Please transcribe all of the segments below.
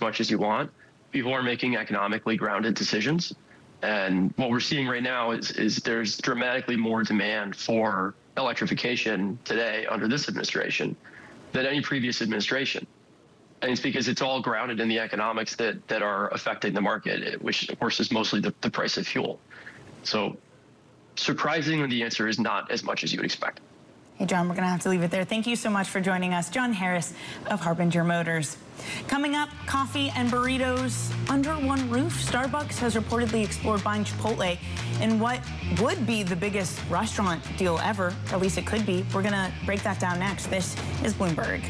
much as you want. People are making economically grounded decisions. And what we're seeing right now is there's dramatically more demand for electrification today under this administration than any previous administration. And it's because it's all grounded in the economics that are affecting the market, which of course is mostly the price of fuel. So surprisingly, the answer is not as much as you would expect. Hey, John, we're going to have to leave it there. Thank you so much for joining us. John Harris of Harbinger Motors. Coming up, coffee and burritos under one roof. Starbucks has reportedly explored buying Chipotle in what would be the biggest restaurant deal ever, or at least it could be. We're going to break that down next. This is Bloomberg.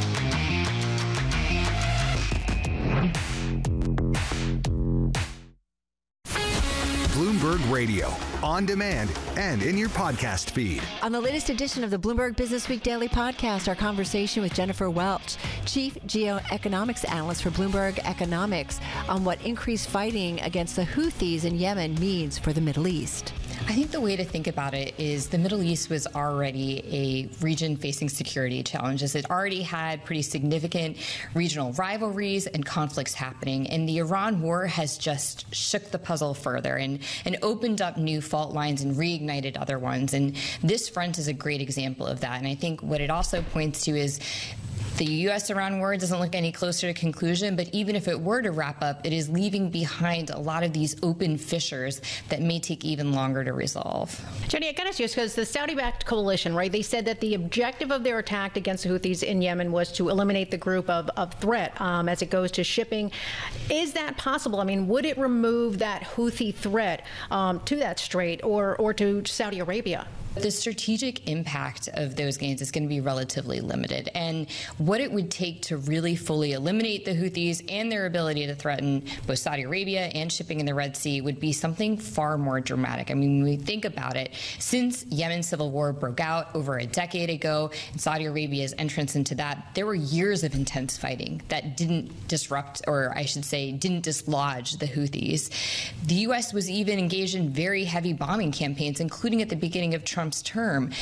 Bloomberg Radio, on demand and in your podcast feed. On the latest edition of the Bloomberg Business Week Daily Podcast, our conversation with Jennifer Welch, Chief Geoeconomics Analyst for Bloomberg Economics, on what increased fighting against the Houthis in Yemen means for the Middle East. I think the way to think about it is the Middle East was already a region facing security challenges. It already had pretty significant regional rivalries and conflicts happening. And the Iran war has just shook the puzzle further and opened up new fault lines and reignited other ones. And this front is a great example of that. And I think what it also points to is the U.S.-Iran war doesn't look any closer to conclusion, but even if it were to wrap up, it is leaving behind a lot of these open fissures that may take even longer to resolve. Jenny, I got to ask you, because the Saudi-backed coalition, right, they said that the objective of their attack against the Houthis in Yemen was to eliminate the group of threat as it goes to shipping. Is that possible? I mean, would it remove that Houthi threat to that strait or to Saudi Arabia? The strategic impact of those gains is going to be relatively limited. And what it would take to really fully eliminate the Houthis and their ability to threaten both Saudi Arabia and shipping in the Red Sea would be something far more dramatic. I mean, when we think about it, since Yemen's civil war broke out over a decade ago and Saudi Arabia's entrance into that, there were years of intense fighting that didn't disrupt, or I should say, didn't dislodge the Houthis. The U.S. was even engaged in very heavy bombing campaigns, including at the beginning of Trump's term.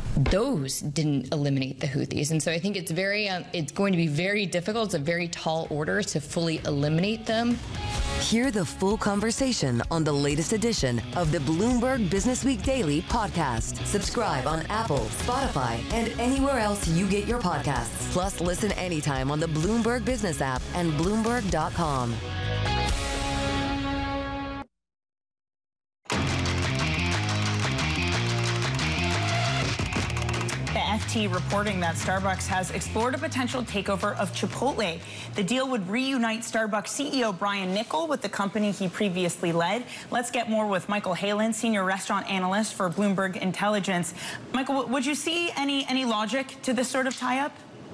Those didn't eliminate the Houthis. And so I think it's going to be very difficult. It's a very tall order to fully eliminate them. Hear the full conversation on the latest edition of the Bloomberg Business Week Daily Podcast. Subscribe on Apple, Spotify, and anywhere else you get your podcasts. Plus, listen anytime on the Bloomberg Business app and Bloomberg.com. FT reporting that Starbucks has explored a potential takeover of Chipotle. The deal would reunite Starbucks CEO Brian Niccol with the company he previously led. Let's get more with Michael Halen, senior restaurant analyst for Bloomberg Intelligence. Michael, would you see any logic to this sort of tie-up?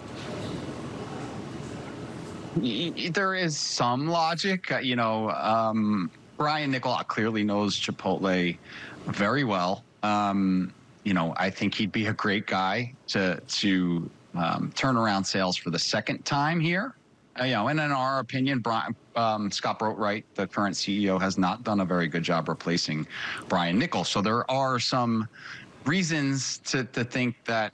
There is some logic. Brian Niccol clearly knows Chipotle very well. I think he'd be a great guy to turn around sales for the second time here. And in our opinion, Scott Boatwright, the current CEO, has not done a very good job replacing Brian Niccol. So there are some reasons to think that,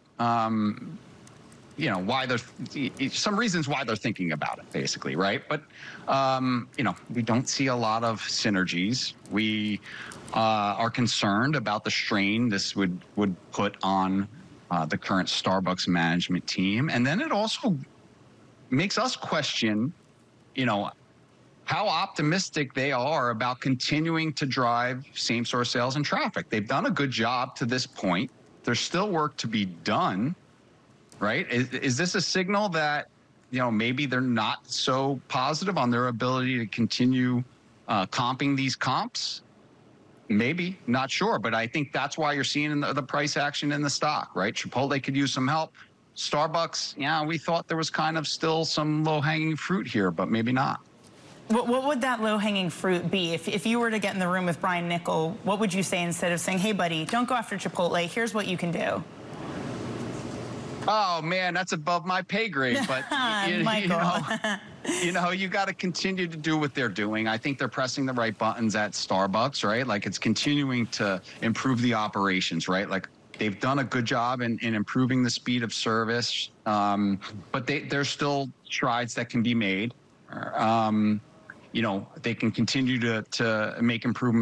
some reasons why they're thinking about it, basically, right? But, we don't see a lot of synergies. We are concerned about the strain this would put on the current Starbucks management team. And then it also makes us question, how optimistic they are about continuing to drive same-store sales and traffic. They've done a good job to this point. There's still work to be done, right? Is this a signal that, maybe they're not so positive on their ability to continue comping these comps? Maybe, not sure, but I think that's why you're seeing the price action in the stock, right? Chipotle could use some help. Starbucks, we thought there was kind of still some low-hanging fruit here, but maybe not. What would that low-hanging fruit be? If you were to get in the room with Brian Niccol, what would you say instead of saying, hey, buddy, don't go after Chipotle, here's what you can do? Oh, man, that's above my pay grade, but you got to continue to do what they're doing. I think they're pressing the right buttons at Starbucks, right? Like, it's continuing to improve the operations, right? Like, they've done a good job in improving the speed of service, but there's still strides that can be made. You know, they can continue to make improvements